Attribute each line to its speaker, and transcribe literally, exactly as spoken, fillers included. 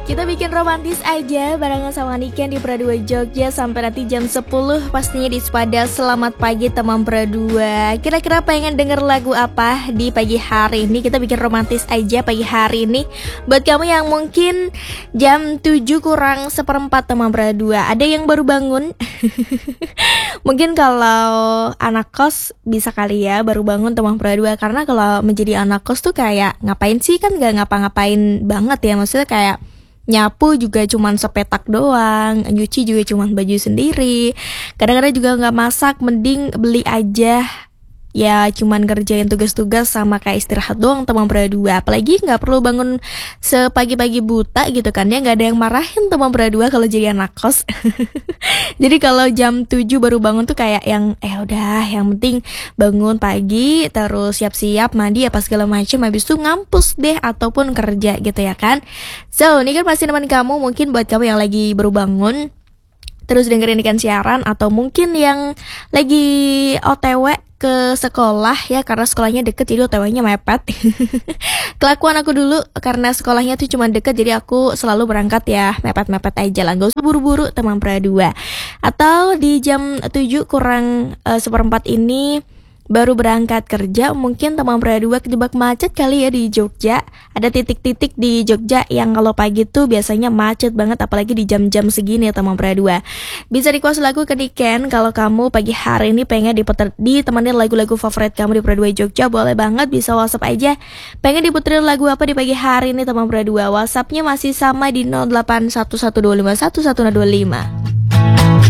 Speaker 1: Kita bikin romantis aja barengan sama Niken di Pradua Jogja sampai nanti jam sepuluh pastinya di Spada. Selamat pagi teman Pradua. Kira-kira pengen denger lagu apa di pagi hari ini? Kita bikin romantis aja pagi hari ini. Buat kamu yang mungkin jam tujuh kurang seperempat teman Pradua, ada yang baru bangun. Mungkin kalau anak kos bisa kali ya baru bangun teman Pradua. Karena kalau menjadi anak kos tuh kayak ngapain sih, kan gak ngapa-ngapain banget ya. Maksudnya kayak nyapu juga cuman sepetak doang, nyuci juga cuman baju sendiri. Kadang-kadang juga gak masak, mending beli aja. Ya cuman kerjain tugas-tugas sama kayak istirahat doang teman Pradua. Apalagi gak perlu bangun sepagi-pagi buta gitu kan ya. Gak ada yang marahin teman Pradua kalau jadi anak kos. Jadi kalau jam tujuh baru bangun tuh kayak yang eh udah, yang penting bangun pagi, terus siap-siap mandi apa segala macam, habis itu ngampus deh ataupun kerja gitu ya kan. So ini kan pasti teman kamu, mungkin buat kamu yang lagi baru bangun terus dengerin ikan siaran, atau mungkin yang lagi O T W ke sekolah ya, karena sekolahnya deket jadi O T W-nya mepet. Kelakuan aku dulu karena sekolahnya tuh cuma deket, jadi aku selalu berangkat ya mepet-mepet aja lah, gak usah buru-buru teman Pradua. Atau di jam tujuh kurang uh, seperempat ini baru berangkat kerja, mungkin teman Pradua kejebak macet kali ya di Jogja. Ada titik-titik di Jogja yang kalau pagi tuh biasanya macet banget, apalagi di jam-jam segini ya teman Pradua. Bisa request lagu ke Niken kalau kamu pagi hari ini pengen diputer, ditemenin lagu-lagu favorit kamu di Pradua Jogja, boleh banget, bisa WhatsApp aja. Pengen diputerin lagu apa di pagi hari ini teman Pradua? WhatsAppnya masih sama di nol delapan satu satu dua lima satu satu nol dua lima.